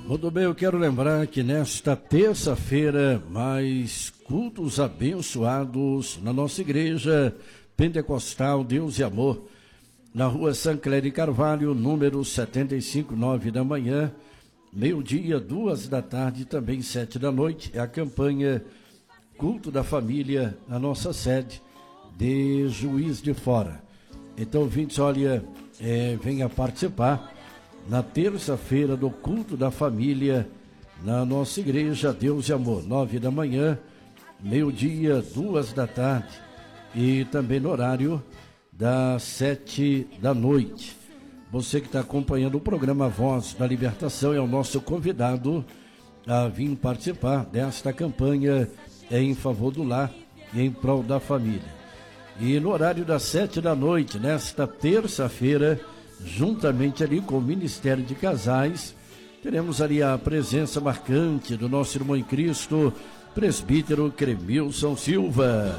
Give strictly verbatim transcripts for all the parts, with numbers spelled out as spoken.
Muito bem, eu quero lembrar que nesta terça-feira, mais cultos abençoados na nossa igreja pentecostal Deus e Amor, na rua Sancler de Carvalho, número setenta e cinco, nove da manhã, meio-dia, duas da tarde, também sete da noite, é a campanha Culto da Família, a nossa sede de Juiz de Fora. Então, ouvintes, olha, é, venha participar na terça-feira do Culto da Família, na nossa igreja Deus e Amor, nove da manhã, meio-dia, duas da tarde, e também no horário das sete da noite. Você que está acompanhando o programa Voz da Libertação é o nosso convidado a vir participar desta campanha em favor do lar e em prol da família. E no horário das sete da noite, nesta terça-feira, juntamente ali com o Ministério de Casais, teremos ali a presença marcante do nosso irmão em Cristo, presbítero Cremilson Silva.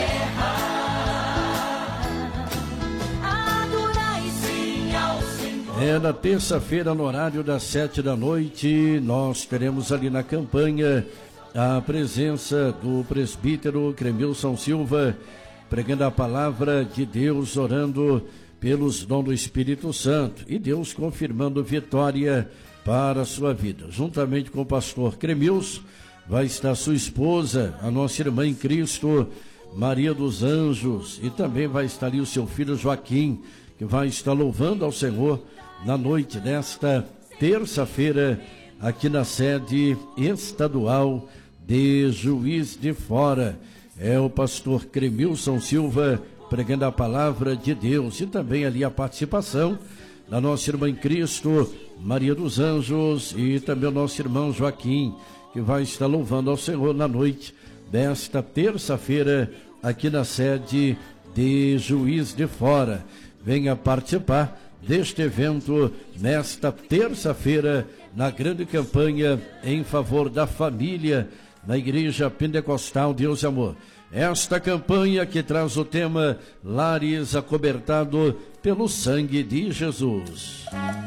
É na terça-feira, no horário das sete da noite, nós teremos ali na campanha a presença do presbítero Cremilson Silva, pregando a palavra de Deus, orando pelos dons do Espírito Santo e Deus confirmando vitória para a sua vida. Juntamente com o pastor Cremilson, vai estar sua esposa, a nossa irmã em Cristo, Maria dos Anjos, e também vai estar ali o seu filho Joaquim, que vai estar louvando ao Senhor na noite desta terça-feira, aqui na sede estadual de Juiz de Fora. É o pastor Cremilson Silva pregando a palavra de Deus, e também ali a participação da nossa irmã em Cristo, Maria dos Anjos, e também o nosso irmão Joaquim, que vai estar louvando ao Senhor na noite desta terça-feira, aqui na sede de Juiz de Fora. Venha participar deste evento nesta terça-feira, na grande campanha em favor da família, na Igreja Pentecostal Deus e Amor. Esta campanha que traz o tema Lares Acobertado pelo Sangue de Jesus.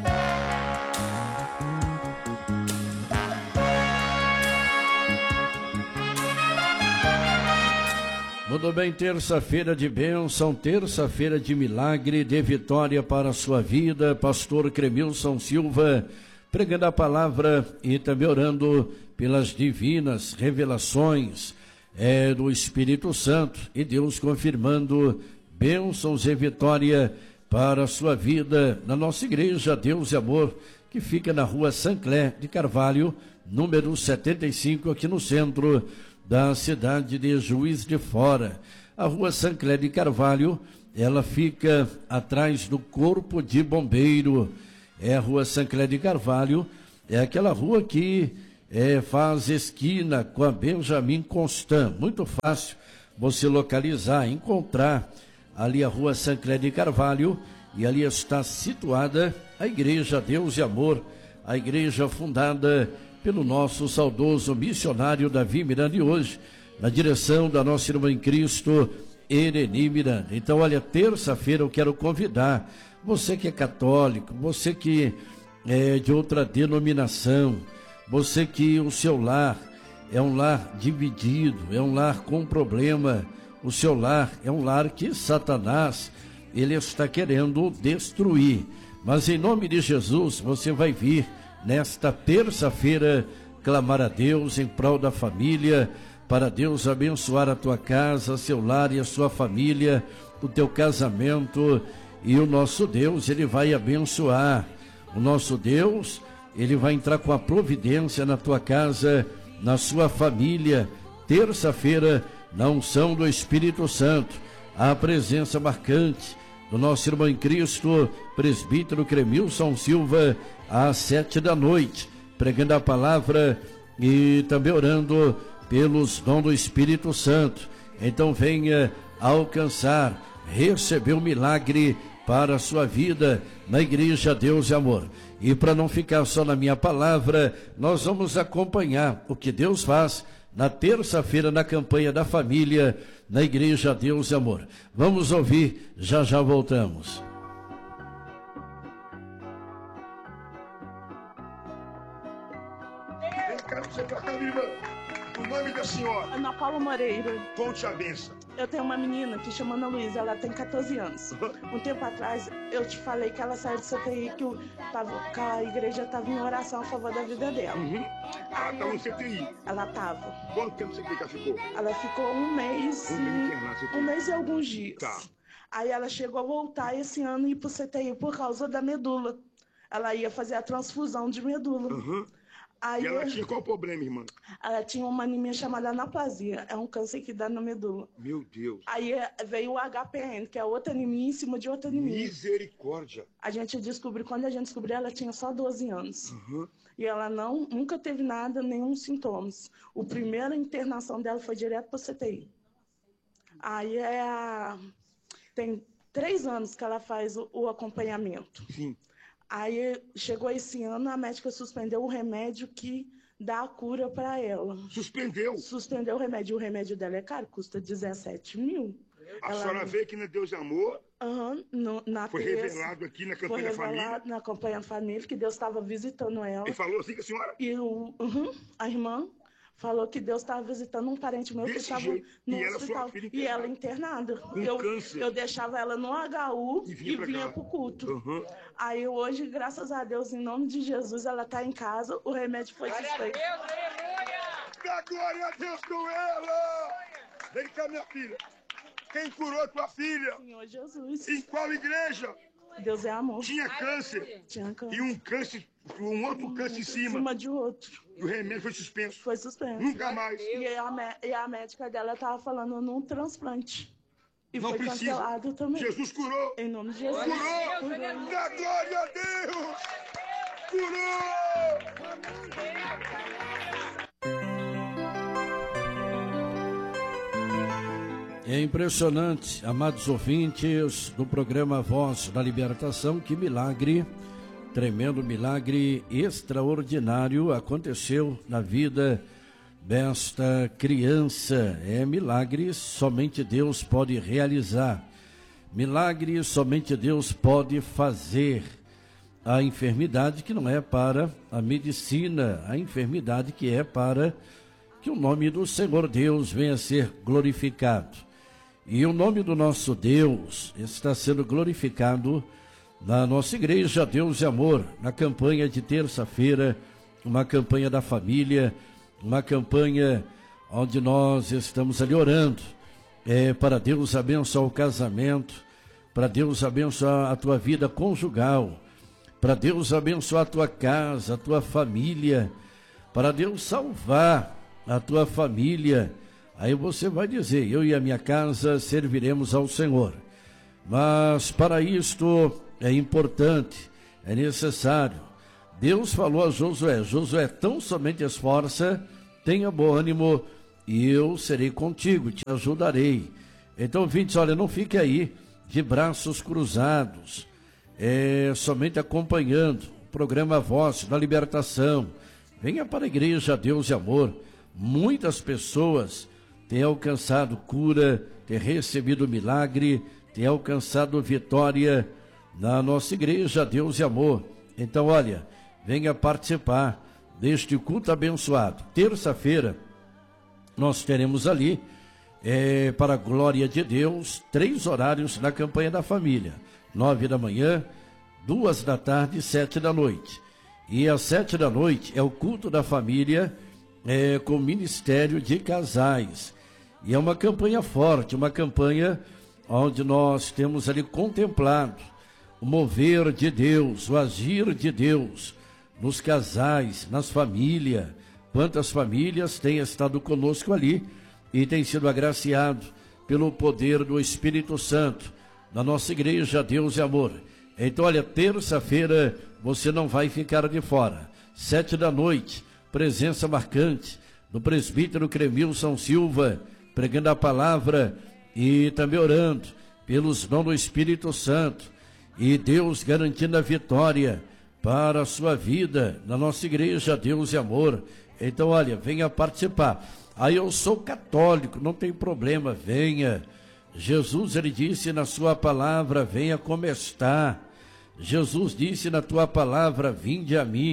Muito bem, terça-feira de bênção, terça-feira de milagre, de vitória para a sua vida. Pastor Cremilson Silva, pregando a palavra e também orando pelas divinas revelações é, do Espírito Santo, e Deus confirmando bênçãos e vitória para a sua vida na nossa igreja Deus e Amor, que fica na rua Sancler de Carvalho, número setenta e cinco, aqui no centro da cidade de Juiz de Fora. A rua Sancler de Carvalho, ela fica atrás do Corpo de Bombeiro. É a rua Sancler de Carvalho, é aquela rua que é, faz esquina com a Benjamin Constant. Muito fácil você localizar, encontrar ali a rua Sancler de Carvalho, e ali está situada a Igreja Deus e Amor, a igreja fundada pelo nosso saudoso missionário Davi Miranda, hoje, na direção da nossa irmã em Cristo, Ereni Miranda. Então, olha, terça-feira eu quero convidar você que é católico, você que é de outra denominação, você que o seu lar é um lar dividido, é um lar com problema, o seu lar é um lar que Satanás, ele está querendo destruir. Mas em nome de Jesus, você vai vir nesta terça-feira clamar a Deus em prol da família, para Deus abençoar a tua casa, seu lar e a sua família, o teu casamento. E o nosso Deus, ele vai abençoar. O nosso Deus, ele vai entrar com a providência na tua casa, na sua família. Terça-feira, na unção do Espírito Santo, a presença marcante do nosso irmão em Cristo, presbítero Cremilson Silva, às sete da noite, pregando a palavra e também orando pelos dons do Espírito Santo. Então venha alcançar, receber o milagre para a sua vida na Igreja Deus e Amor. E para não ficar só na minha palavra, nós vamos acompanhar o que Deus faz na terça-feira na campanha da família na Igreja Deus e Amor. Vamos ouvir, já já voltamos. cá, você pra cá, minha irmã. O nome da senhora? Ana Paula Moreira. Conte a benção. Eu tenho uma menina que chama Ana Luísa, ela tem catorze anos. Um tempo atrás, eu te falei que ela saiu de C T I, que, o, tava, que a igreja estava em oração a favor da vida dela. Uhum. Ela estava no C T I? Ela estava. Quanto tempo você que ela ficou? Ela ficou um mês, um, e, internado, um mês e alguns dias. Tá. Aí ela chegou a voltar esse ano e ir para o C T I por causa da medula. Ela ia fazer a transfusão de medula. Uhum. Aí, e ela tinha qual problema, irmã? Ela tinha uma anemia chamada anaplasia. É um câncer que dá na medula. Meu Deus. Aí veio o H P N, que é outra anemia em cima de outra anemia. Misericórdia. A gente descobriu, quando a gente descobriu, ela tinha só doze anos. Uhum. E ela não, nunca teve nada, nenhum sintomas. O primeira internação dela foi direto para o C T I. Aí é a... tem três anos que ela faz o, o acompanhamento. Sim. Aí chegou esse ano, a médica suspendeu o remédio que dá a cura para ela. Suspendeu? Suspendeu o remédio. O remédio dela é caro, custa dezessete mil. A ela... senhora vê que na Deus é Amor uhum, no, na foi terça, revelado aqui na campanha foi revelado família. na campanha família que Deus estava visitando ela. Ele falou assim com a senhora? E o, uhum, a irmã falou que Deus estava visitando um parente meu Desse que estava jeito. no e hospital. Ela e ela internada. Com eu, câncer. eu deixava ela no H U e vinha, e vinha para o culto. Uhum. Aí hoje, graças a Deus, em nome de Jesus, ela está em casa, o remédio foi suspenso. Dá glória a Deus com ela! Vem cá, minha filha. Quem curou tua filha? Senhor Jesus. Em qual igreja? Deus é amor. Tinha câncer. Tinha câncer. E um câncer, um outro um câncer em cima. Em cima de outro. E o remédio foi suspenso. Foi suspenso. Nunca mais. E a, e a médica dela estava falando num transplante. E não foi precisa. Cancelado também. Jesus curou. Em nome de Jesus. Curou. Curou. Dá glória a Deus. Curou. É impressionante, amados ouvintes do programa Voz da Libertação, que milagre, tremendo milagre extraordinário aconteceu na vida desta criança. É milagre, somente Deus pode realizar. Milagre, somente Deus pode fazer. A enfermidade que não é para a medicina, a enfermidade que é para que o nome do Senhor Deus venha a ser glorificado. E o nome do nosso Deus está sendo glorificado na nossa igreja Deus e Amor, na campanha de terça-feira, uma campanha da família, uma campanha onde nós estamos ali orando é, para Deus abençoar o casamento, para Deus abençoar a tua vida conjugal, para Deus abençoar a tua casa, a tua família, para Deus salvar a tua família. Aí você vai dizer, eu e a minha casa serviremos ao Senhor. Mas para isto é importante, é necessário. Deus falou a Josué, Josué, tão somente esforça, tenha bom ânimo e eu serei contigo, te ajudarei. Então, ouvintes, olha, não fique aí de braços cruzados, é, somente acompanhando o programa Voz da Libertação. Venha para a igreja Deus e Amor. Muitas pessoas têm alcançado cura, têm recebido milagre, têm alcançado vitória na nossa igreja Deus e Amor. Então, olha, venha participar deste culto abençoado. Terça-feira, nós teremos ali, é, para a glória de Deus, três horários na campanha da família. Nove da manhã, duas da tarde e sete da noite. E às sete da noite é o culto da família, É, com o Ministério de Casais. E é uma campanha forte, uma campanha onde nós temos ali contemplado o mover de Deus, o agir de Deus nos casais, nas famílias. Quantas famílias têm estado conosco ali e têm sido agraciado pelo poder do Espírito Santo na nossa igreja Deus e Amor. Então, olha, terça-feira você não vai ficar de fora. Sete da noite, presença marcante do presbítero Cremilson Silva, pregando a palavra e também orando pelos dons do Espírito Santo e Deus garantindo a vitória para a sua vida na nossa igreja Deus e Amor. Então, olha, venha participar. Aí eu sou católico, não tem problema, venha. Jesus, ele disse na sua palavra, venha como está. Jesus disse na tua palavra, vinde a mim.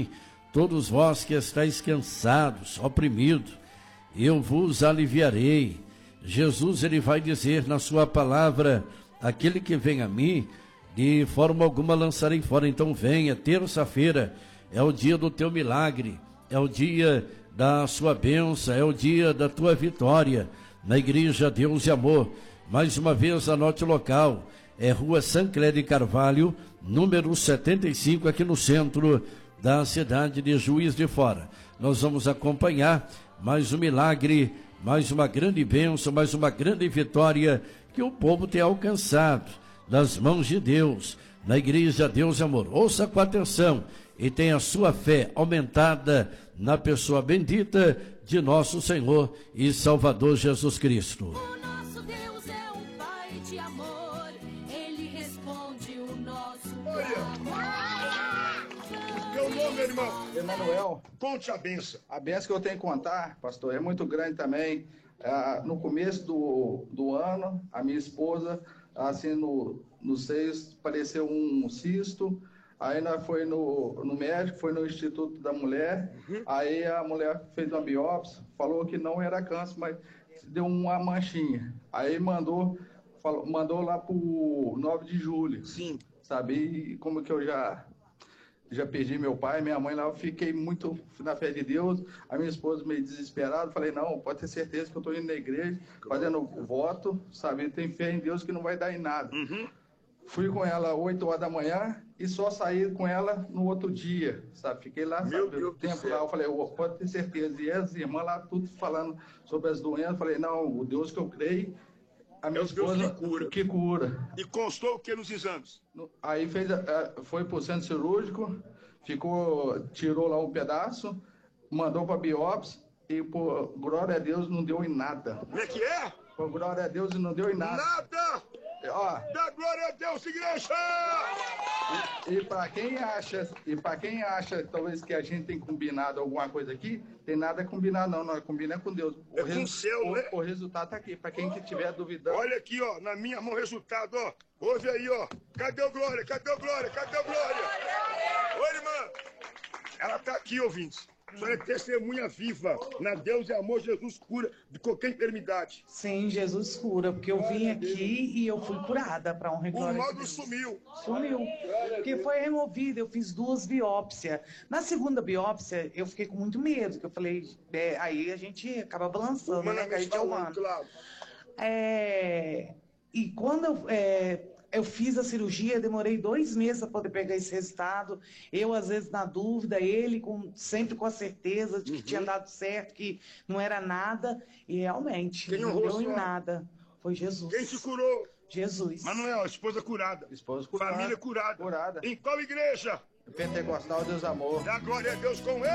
Todos vós que estáis cansados, oprimidos, eu vos aliviarei. Jesus, ele vai dizer na sua palavra, aquele que vem a mim, de forma alguma lançarei fora. Então venha, terça-feira é o dia do teu milagre, é o dia da sua bênção, é o dia da tua vitória, na Igreja Deus e Amor. Mais uma vez, anote o local, é Rua Sancler de Carvalho, número setenta e cinco, aqui no centro da cidade de Juiz de Fora. Nós vamos acompanhar mais um milagre, mais uma grande bênção, mais uma grande vitória que o povo tem alcançado das mãos de Deus, na Igreja Deus e Amor. Ouça com atenção e tenha a sua fé aumentada na pessoa bendita de nosso Senhor e Salvador Jesus Cristo. O nosso Deus é um Pai de amor, Ele responde o nosso Teu nome, irmão? Emanuel. Conte a benção. A benção que eu tenho que contar, pastor, é muito grande também. Ah, no começo do, do ano, a minha esposa, assim, no, no seios, apareceu um cisto. Aí nós foi no, no médico, foi no Instituto da Mulher. Uhum. Aí a mulher fez uma biópsia, falou que não era câncer, mas deu uma manchinha. Aí mandou, falou, mandou lá pro nove de julho. Sim. Sabe? E como que eu já... Já perdi meu pai, minha mãe lá, eu fiquei muito na fé de Deus. A minha esposa meio desesperada, falei, não, pode ter certeza que eu estou indo na igreja, fazendo voto, sabe? Tem fé em Deus que não vai dar em nada. Uhum. Fui com ela oito horas da manhã e só saí com ela no outro dia, sabe? Fiquei lá, meu sabe, Deus o tempo lá, eu falei, oh, pode ter certeza. E as irmãs lá, tudo falando sobre as doenças, falei, não, o Deus que eu creio, a minha é esposa Deus que cura. que cura. E constou o que nos exames? Aí fez, foi pro centro cirúrgico, ficou, tirou lá um pedaço, mandou para biópsia e, por glória a Deus, não deu em nada. Como é que é? Por glória a Deus, não deu em nada. Nada! Ó, dá glória a Deus, igreja! E, e para quem acha, e para quem acha talvez que a gente tem combinado alguma coisa aqui, tem nada combinado não, nós combinamos com Deus. O é com o céu, o, né? O resultado tá aqui, para quem que tiver duvidando. Olha aqui, ó, na minha mão o resultado, ó. Ouve aí, ó. Cadê o glória? Cadê o glória? Cadê o glória? Oi, irmã. Ela tá aqui, ouvintes. A senhora é testemunha viva. Na Deus e Amor, Jesus cura de qualquer enfermidade. Sim, Jesus cura, porque eu vim aqui e eu fui curada para honra e glória. O de nódulo Deus. sumiu. Sumiu. Porque foi removido, eu fiz duas biópsias. Na segunda biópsia, eu fiquei com muito medo, que eu falei, é, aí a gente acaba balançando, né? Que a gente é humano. Claro. É, e quando eu, é, eu fiz a cirurgia, demorei dois meses para poder pegar esse resultado. Eu, às vezes, na dúvida, ele com, sempre com a certeza de que uhum. tinha dado certo, que não era nada. E realmente, Quem não honrou deu em nada. Foi Jesus. Quem te curou? Jesus. Manuel, esposa curada. Esposa curada. Família curada. Curada. Em qual igreja? Pentecostal Deus Amor. Dá glória a Deus com ele.